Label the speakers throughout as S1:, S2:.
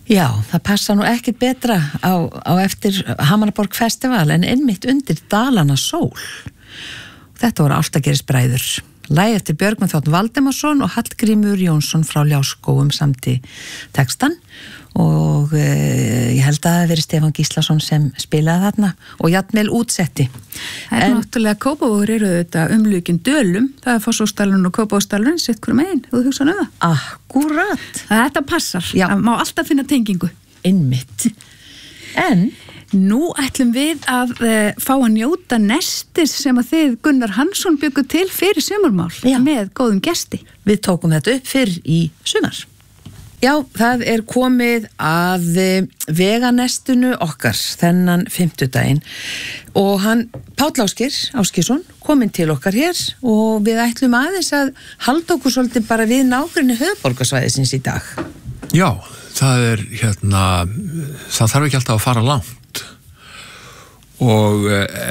S1: Já, það passa nú ekkit betra á eftir Hamaraborg festival en einmitt undir Dalana sól. Þetta voru Ástagerisbræður. Lagi eftir Björgvin Þ. Valdimarsson og Hallgrímur Jónsson frá Ljáskógum samti textan og ég held að það hafi verið Stefán Gíslason sem spilaði þarna og jafnvel útsetti.
S2: Náttúrulega Kópavogur eru þetta umlukin dölum, það Fossvógsdalurinn og Kópavogsdalurinn sitt hverjum megin, þú hugsaðu það?
S1: Akkúrat.
S2: Þetta passar, það má alltaf finna tengingu.
S1: Einmitt. En
S2: nú ætlum við að fá að njóta nestis sem að þið Gunnar Hansson byggu til fyrir sumarmál með góðum gesti.
S1: Við tókum þetta upp fyrr í sumar. Já, það komið að veganestinu okkar þennan fimmtudaginn og hann Páll Ásgeirsson kominn til okkar hér og við ætlum aðeins að halda okkur svolítið bara við nágrenni höfuðborgarsvæðisins í dag.
S3: Já, það það þarf ekki alltaf að fara langt og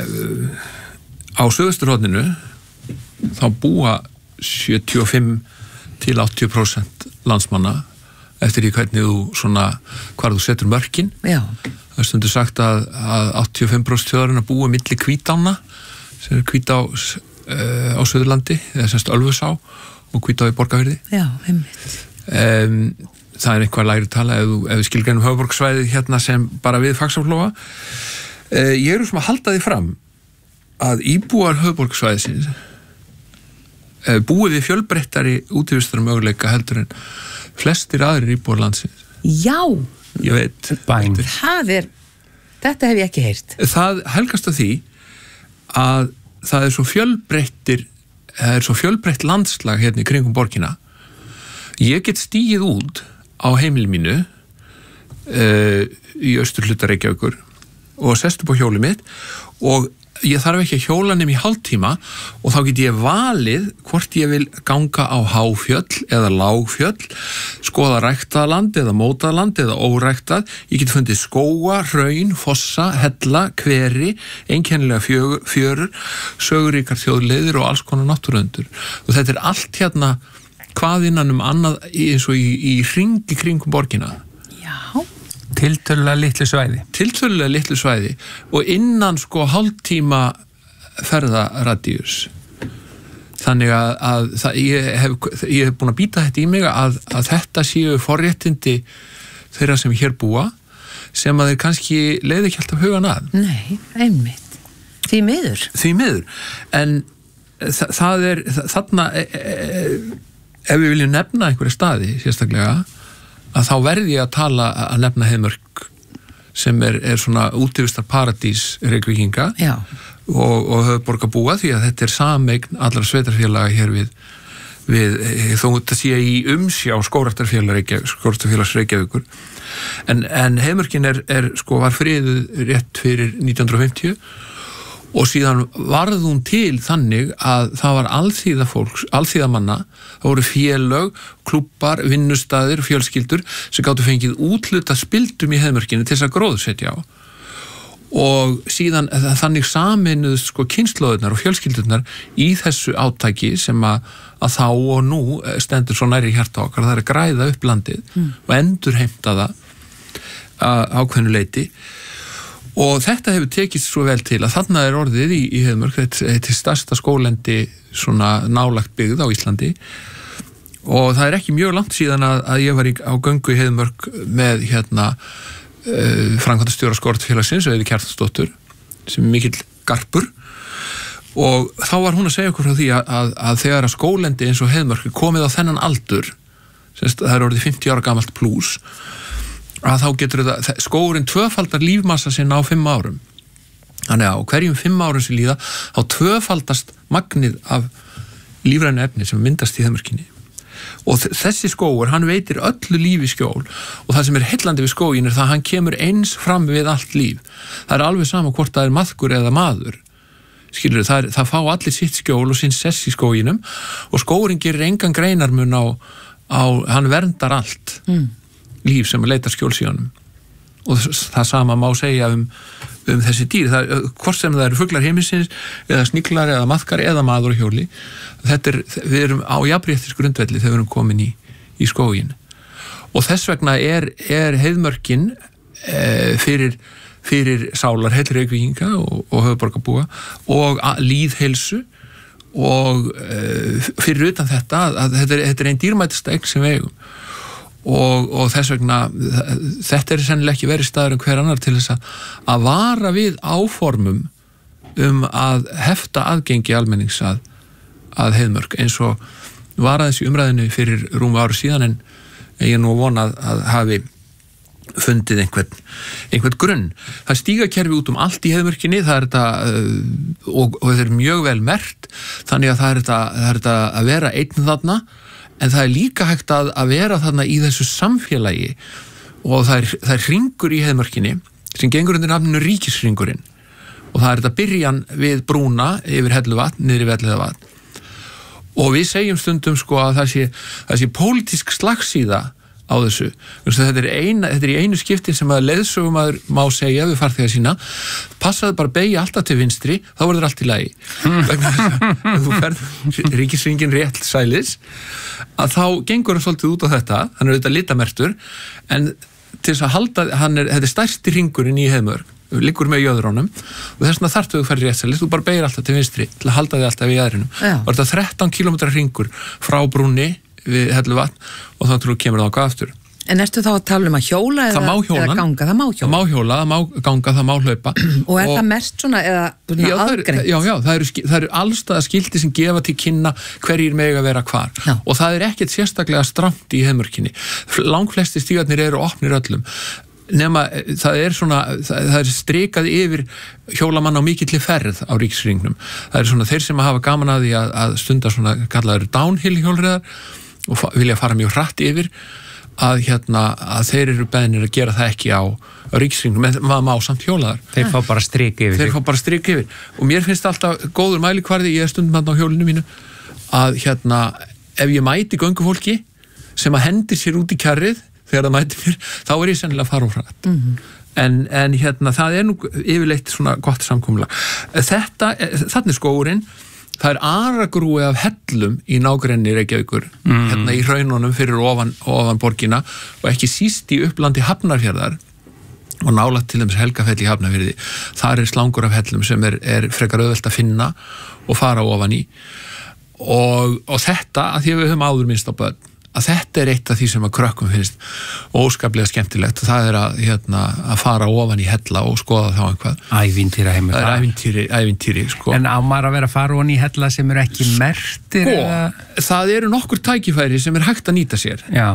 S3: á suðvesturhorninu þá búa 75 til 80% landsmanna eftir því hvernig hvar þú setur mörkin.
S1: Já.
S3: Það stundur sagt að 85% þjóðarinnar búa milli Hvítána sem Hvítá á Suðurlandi eða semst Ölfusá og Hvítá í Borgarfirði.
S1: Já, einmitt.
S3: Það einhver lægri tala ef við skilgreinum höfuðborgarsvæðið hérna sem bara við Faxaflóa. Ég sem að halda því fram að íbúar höfuðborgarsvæðisins búið við fjölbreyttari útivistarmöguleika heldur en flestir aðrir íbúar landsins.
S1: Já,
S3: ég veit.
S1: Þetta hef ég ekki heyrt.
S3: Það helgast að því að það svo fjölbreytt landslag hérna í kringum borgina. Ég get stígið út á heimili mínu í austurhluta Reykjavíkur og sest upp á hjólið mitt og ég þarf ekki að hjóla nema í hálftíma og þá get ég valið hvort ég vil ganga á háfjöll eða lágfjöll, skoða ræktaðland eða mótaðland eða óræktað. Ég get fundið skóga, hraun, fossa, hella, hveri, einkennilega fjörur, söguríkar þjóðleiðir og alls konar náttúruundur. Og þetta allt hérna hvað innan annað eins og í hringi kringum borgina.
S1: Já.
S4: Tiltölulega litlu svæði
S3: og innan hálftíma ferðaradíus. Þannig að ég hef búin að býta þetta í mig að þetta séu forréttindi þeirra sem hér búa sem að þeir kannski leiði ekki alltaf hugan að.
S1: Nei, einmitt. Því miður. En þarna ef við viljum nefna einhverja staði sérstaklega að þá verði ég að nefna Heiðmörk sem svona útivistar paradís Reykvíkinga og höfuðborgarbúa því að þetta sameign allra sveitarfélaga hér við þó þetta sé í umsjá skógræktarfélags Reykjavíkur en Heiðmörkin var friðuð rétt fyrir 1950 og síðan varð hún til þannig að það var alþýðamanna, það voru félög, klúbbar, vinnustaðir, fjölskyldur sem gátu fengið úthlutað spildum í Heiðmörkinni til þess að gróðursetja á. Og síðan þannig sameinuðust kynslóðurnar og fjölskyldurnar í þessu átaki sem að þá og nú stendur svo nærri hjarta okkar, það að græða upp landið og endurheimta það ákveðnu leyti. Og þetta hefur tekist svo vel til að þarna orðið í Heiðmörk, þetta stærsta skólendi svona nálagt byggð á Íslandi og það ekki mjög langt síðan að ég var á göngu í Heiðmörk með framkvæmdastjóra Skógræktarfélagsins, Auði Kjartansdóttur, sem mikill garpur og þá var hún að segja okkur frá því að þegar að skólendi eins og Heiðmörk komið á þennan aldur, það orðið 50 ára gamalt plús, að þá getur skógurinn tvöfaldar lífmassa sinna á 5 árum. Þannig að á hverjum 5 árum sem líða þá tvöfaldast magnið af lífrænu efni sem myndast í Heiðmörkinni. Og þessi skógur, hann veitir öllu lífi skjól og það sem heillandi við skóginn það að hann kemur eins fram við allt líf. Það alveg sama hvort það maðkur eða maður. Skilur, það fá allir sitt skjól og sinn sess í skóginum og skógurinn gerir engan greinarmun á hann verndar allt. Líf sem leitar skjóls í honum og það sama má segja þessi dýr, hvort sem það eru fuglar heimsins eða sniglar eða maðkar eða maður á hjóli, við erum á jafnréttis grundvelli þegar við erum komin í skóginn og þess vegna heiðmörkin fyrir sálarheill Reykvíkinga og höfuðborgarbúa og lýðheilsu og fyrir utan þetta að þetta einn dýrmætasta eign sem við eigum og þess vegna þetta sennilega ekki verið staður en hver annar til þess að vara við áformum að hefta aðgengi almennings að heiðmörk eins og var aðeins í umræðinu fyrir rúmu ári síðan en ég nú vona að hafi fundið einhvern grunn. Það stígakerfi út allt í heiðmörkinni, það þetta og þetta mjög vel merkt, þannig að það er þetta að vera einn þarna, en það líka hægt að vera þarna í þessu samfélagi og það er hringur í heiðmörkinni sem gengur undir nafninu Ríkishringurinn og það er þetta byrjan við brúna yfir Helluvatn, niður í Elliðavatn og við segjum stundum sko að það sé pólitísk slagsíða á þessu. Þetta er í einu skipti sem að leiðsögumaður má segja við farþega sína, passaðu bara beygja alltaf til vinstri, þá verður allt í lagi. Vegna þess að þú ferð ríkishringinn rétt sælis, að þá gengur hann svolítið út á þetta, hann auðvitað litamertur, en til þess að halda, þetta stærsti hringurinn í heiðmörk, liggur með jöðrónum og þess vegna þarftu þú ferð rétt sælis, þú bara beygir alltaf til vinstri til að halda þig alltaf í jaðrinum. Og þetta 13 km hringur frá brúnni við Helluvatn og þá trú kemur það á aftur.
S5: En ertu þá að tala að hjóla eða ganga? Það má hjóla.
S1: Það má hjóla, það má ganga, það má hlaupa.
S5: Og það merkt svona eða aðgreint? Já, það eru allstaða skilti sem gefa til kynna hverjir mega vera hvar. Já. Og það er ekkert sérstaklega strangt í heiðmörkinni. Langflesti stígarnir eru opnir öllum. Nema það er strikað yfir hjólamann á mikilli ferð á Ríkishringnum. Það er svona þeir sem hafa gaman að því að stunda svona kallaður downhill hjólreiðar og vilja fara mjög hratt yfir að þeir eru beðnir að gera það ekki á Ríkishringnum, en maður má samt hjólaðar.
S4: Þeir fá bara strik yfir.
S1: Og mér finnst alltaf góður mælikvarði, ég stundum á hjólinu mínu, að ef ég mæti göngufólki sem að hendir sér út í kjarrið þegar það mæti mér, þá ég sennilega að fara úr hratt. En það nú yfirleitt svona gott samkomulag. Þarna skógurinn, það aragrúi af hellum í nágrenni Reykjavíkur, í hraununum fyrir ofan borgina og ekki síst í upplandi Hafnarfjarðar og nálægt til dæmis Helgafell í Hafnarfirði. Þar slangur af hellum sem er frekar auðvelt að finna og fara ofan í og þetta, að því að við höfum áður minnst á börn, að þetta eitt af því sem að krökkum finnst óskaplega skemmtilegt og það að fara ofan í hella og skoða þá einhvað.
S4: Ævintýra heimur.
S1: Það ævintýri, sko.
S4: En á maður að vera að fara ofan í hella sem eru ekki merktir?
S1: Það eru nokkur tækifæri sem hægt að nýta sér.
S4: Já.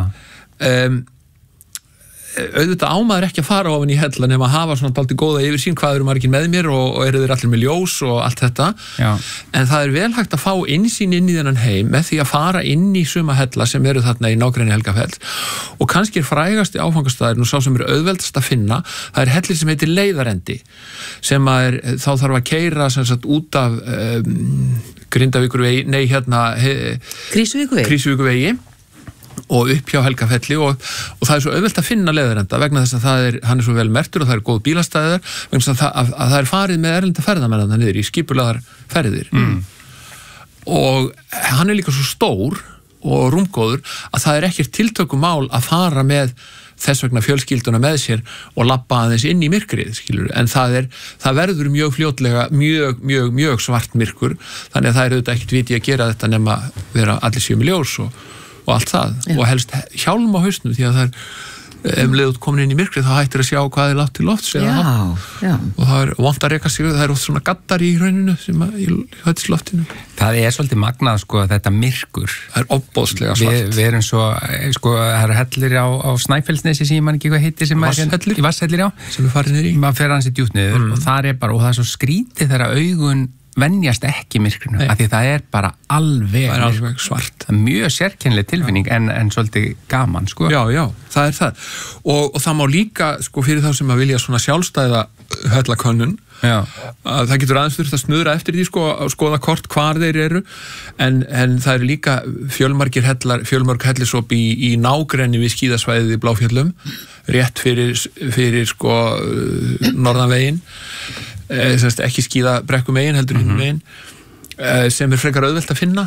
S1: Auðvitað ámaður ekki að fara ofan í hella nema að hafa svona dálítið góða yfirsýn hvað eru margir með mér og eru þeir allir með ljós og allt þetta.
S4: Já.
S1: En það er vel hægt að fá innsýn inn í þennan heim með því að fara inn í suma hella sem eru þarna í nágrenni Helgafells og kannski frægasti áfangastæðurinn og sá sem auðveldast að finna, það hellir sem heitir Leiðarendi sem þá þarf að keyra sem sagt út af Grindavíkurvegi, Krýsuvíkurvegi og upp hjá Helgafelli og það svo auðvelt að finna Leiðarenda vegna þess að hann svo vel merktur og það góð bílastæðar vegna þess að það farið með erlenda ferðamenn niður í skipulaðar ferðir og hann líka svo stór og rúmgóður að það ekkert tiltökumál að fara með þess vegna fjölskylduna með sér og labba aðeins inn í myrkrið, skilur, en það verður mjög fljótlega mjög svart myrkur, þannig að það auðvitað ekkert viti að gera þetta nema vera allir séu með ljós og allt það. Já. Og helst hjálm á hausnum því að það leið komin inn í myrkrið þá hættir að sjá hvað látt til lofts og það vont að reka sig, það oft svona gattar í hrauninu sem í höfðisloftinu.
S4: Það svolítið magnað sko þetta myrkur. Það
S1: ofboðslega svart.
S4: Við erum svo, sko, það hellir á Snæfellsnesi sem ég man ekki hvað heitir sem í Vasshellir
S1: sem við farið niður í.
S4: Maður fer hans í djúpt niður og það bara, og það svo skrítið þegar augun venjast ekki myrkrinu, af því það bara alveg
S1: svart.
S4: Mjög sérkennileg tilfinning en svolítið gaman, sko.
S1: Já, það það. Og það má líka, sko, fyrir þá sem að vilja svona sjálfstæða hellakönnun, það getur aðeins þurft að snuðra eftir því, sko, að skoða kort hvar þeir eru, en það eru líka fjölmörg hellisop í nágrenni við skíðasvæðið í Bláfjöllum, rétt fyrir sko, norðanveginn, ekki skíða brekkum megin heldur hinn megin sem frekar auðvelt að finna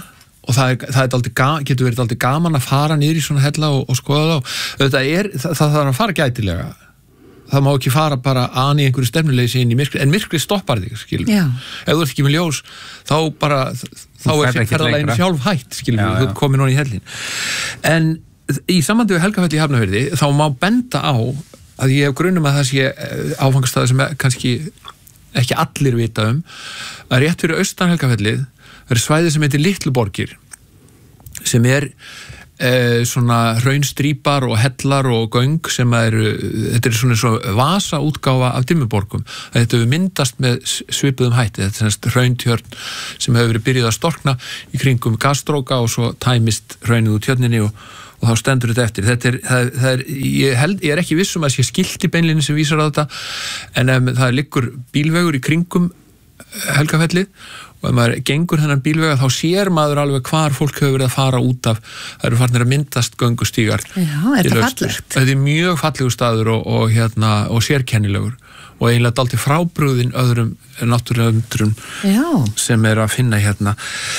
S3: og getur verið aldrei gaman að fara niður í svona hella og skoða það þarf að fara gætilega, það má ekki fara bara an í einhverju stefnuleysi inn í myrkri, en myrkri stoppar þig, skilur ef þú ert ekki með ljós, þá er ferðalegin sjálf hætt, skilur þú ert komin í hellin. En í sambandi við Helgafell í Hafnarfirði þá má benda á að ég hef grunum að það sé áfangastæði sem kannski ekki allir vita að rétt fyrir austan Helgafellið er svæði sem heitir Litluborgir, sem svona hraunstrýpar og hellar og göng sem þetta svona vasa útgáfa af Dimmuborgum. Þetta hefur myndast með svipuðum hætti, þetta er hrauntjörn sem hefur verið byrjuð að storkna í kringum gasstróka og svo tæmist hraunið úr tjörninni og þá stendur þetta eftir. Ég er ekki viss að sé skilti beinlinni sem vísar á þetta, en það liggur bílvegur í kringum Helgafellið og ef maður gengur þennan bílvega þá sér maður alveg hvar fólk hefur verið að fara út af, það eru farnir að myndast göngustígar.
S2: Já, þetta fallegt.
S3: Þetta er mjög fallegur staður og sérkennilegur og eiginlega dálítið frábrugðinn öðrum náttúrulega undrum sem að finna hérna.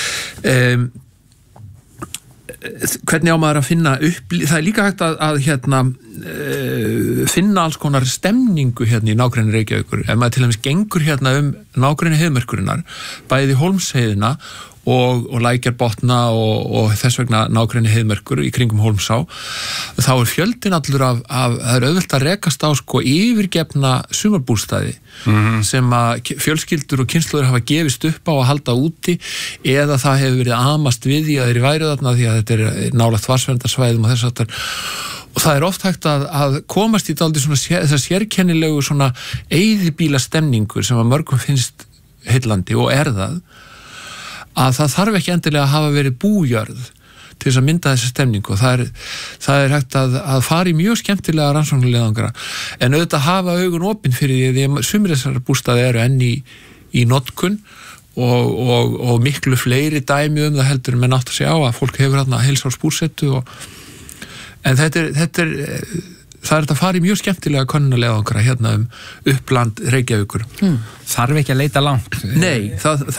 S3: Hvernig á maður að finna það líka hægt að finna alls konar stemningu hérna í nágrenni Reykjavíkur. Ef maður til dæmis gengur hérna nágrenni heiðmörkurinnar, bæði Hólmsheiðina og Lækjarbotna og þess vegna nágrenni heiðmörkur í kringum Hólmsá, þá fjöldin allur af það auðvelt að rekast á yfirgefna sumarbústaði sem að fjölskyldur og kynslóðir hafa gefist upp á að halda úti, eða það hefur verið amast við því að þeir væru þarna því að þetta er nálægt vatnsverndarsvæðum og þess aftar. Og það er oft hægt að komast í dálítið þessar sérkennilegu svona eyðibíla stemningur sem að mörgum finnst heillandi og það, að það þarf ekki endilega að hafa verið bújörð til þess að mynda þessi stemningu og það er hægt að fara í mjög skemmtilega rannsóknarleiðangra, en auðvitað hafa augun opin fyrir því að sumir þessar bústaði eru enn í notkun og miklu fleiri dæmi það heldur en menn átt að segja á að fólk hefur hérna heilsársbúrsettu en það er að fara í mjög skemmtilega könnunarleiðangra hérna uppland Reykjavíkur.
S4: Þarf ekki að leita langt.
S3: Nei,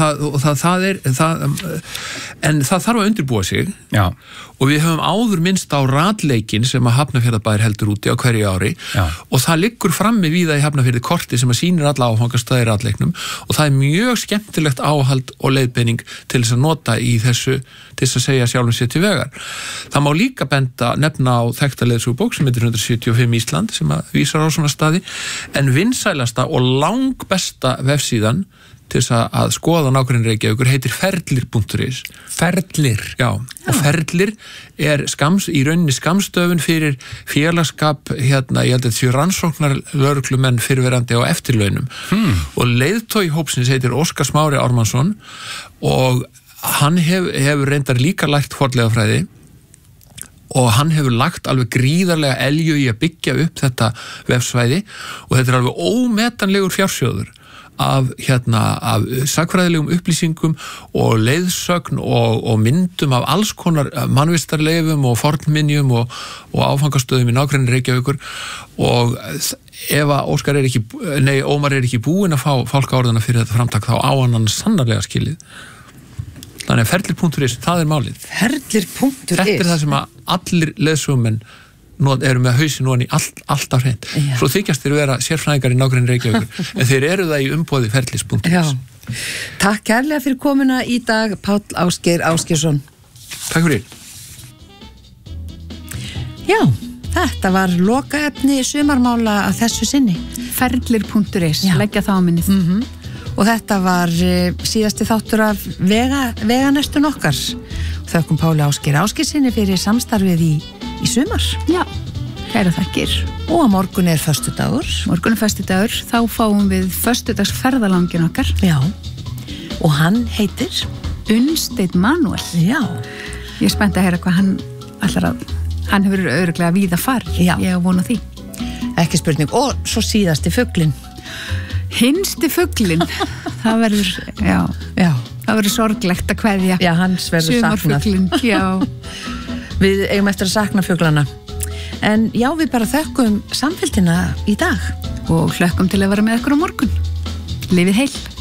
S3: en það þarf að undirbúa sig.
S4: Já.
S3: Og við höfum áður minnst á ratleikin sem að Hafnarfjarðarbær heldur úti á hverju ári. Já. Og það liggur frammi víða í Hafnarfjarði korti sem að sýnir alla áfangastæði í ratleiknum og það er mjög skemmtilegt áhald og leiðbeining til þess að nota í þessu til þess að segja sjálfum sér til vegar. Það má líka nefna á þekkta leiðsögubók sem heitir 175 Ísland sem að vísar á svona staði, en vinsælasta og langbesta vefsíðan til þess að skoða nágrenni Reykjavíkur heitir ferlir.is.
S4: Ferlir?
S3: Já, og ferlir er í rauninni skammstöfun fyrir félagskap ég held að þessi rannsóknar lögreglumenn fyrirverandi á eftirlaunum. Og leiðtogi hópsins heitir Óskar Smári Ármannsson og hann hefur reyndar líka lært fornleifafræði og hann hefur lagt alveg gríðarlega elju í að byggja upp þetta vefsvæði og þetta er alveg ómetanlegur fjársjóður af sakfræðilegum upplýsingum og leiðsögn og myndum af alls konar mannvistarleifum og fornminjum og áfangastöðum í nágrenni Reykjavíkur og ef að Ómar er ekki búinn að fá fálkaorðana fyrir þetta framtak þá á hann sannarlega skilið. Þannig að ferlir.is, það er málið.
S6: Ferlir.is?
S3: Þetta er það sem að allir leiðsögumenn eru með hausin ofan í alltaf hreint. Svo þykjast þeir vera sérfræðingar í nágrenni Reykjavíkur, en þeir eru það í umboði ferlis.is.
S6: Já. Takk kærlega fyrir komuna í dag, Páll Ásgeir Ásgeirsson.
S3: Takk fyrir.
S6: Já, þetta var lokaefni sumarmála að þessu sinni.
S2: Ferlir.is, leggja það á minnið.
S6: Og þetta var síðasti þáttur af veganestun okkar. Þökkum Páli Ásgeir Ásgeirssoni fyrir samstarfið í sumar.
S2: Já, kæra þakkir.
S6: Og á morgun er föstudagur.
S2: Morgun er föstudagur, þá fáum við föstudagsferðalangin okkar.
S6: Já, og hann heitir?
S2: Unnsteinn Manuel.
S6: Já.
S2: Ég er spennt að heyra hvað hann hefur örugglega víða farið.
S6: Já.
S2: Ég vona því.
S6: Ekki spurning. Og svo síðasti fuglinn.
S2: Hinsti fuglinn. Það verður, það verður sorglegt að kveðja.
S6: Já, hans verður saknað.
S2: Sumarfuglinn, já.
S6: Við eigum eftir að sakna fuglana. En já, við bara þökkum samfélgina í dag.
S2: Og hlökkum til að vera með ykkur á morgun. Lifið heil.